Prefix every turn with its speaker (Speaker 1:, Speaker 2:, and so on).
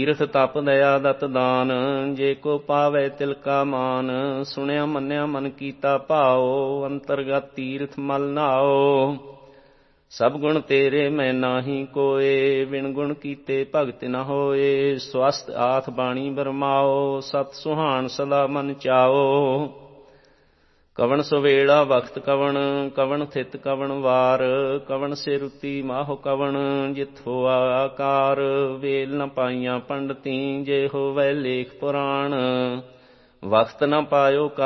Speaker 1: ਤੀਰਥ ਤਪ ਦਇਆ ਦਤ ਦਾਨ, ਜੇ ਕੋ ਪਾਵੈ ਤਿਲ ਕਾ ਮਾਨ। ਸੁਣਿਆ ਮੰਨਿਆ ਮਨ ਕੀਤਾ ਭਾਉ, ਅੰਤਰਗਤ ਤੀਰਥ ਮਲ ਨਾਉ। ਸਭ ਗੁਣ ਤੇਰੇ ਮੈਂ ਨਾਹੀ ਕੋਏ, ਬਿਨ ਗੁਣ ਕੀਤੇ ਭਗਤ ਨ ਹੋਏ। ਸਵਸਤ ਆਥ ਬਾਣੀ ਬਰਮਾਓ, ਸਤ ਸੁਹਾਣ ਸਦਾ ਮਨ ਚਾਓ। ਕਵਣ ਸਵੇਲਾ ਵਖਤ ਕਵਣ, ਕਵਣ ਥਿਤ ਕਵਣ ਵਾਰ। ਕਵਣ ਸਿਰ ਉਤੀ ਮਾਹੋ ਕਵਣ, ਜਿਤ ਹੋਆ ਆਕਾਰ। ਵੇਲ ਨ ਪਾਈਆਂ ਪੰਡਤੀ, ਜੇ ਹੋਵੈ ਲੇਖ ਪੁਰਾਣ। ਵਖਤ ਨ ਪਾਇਓ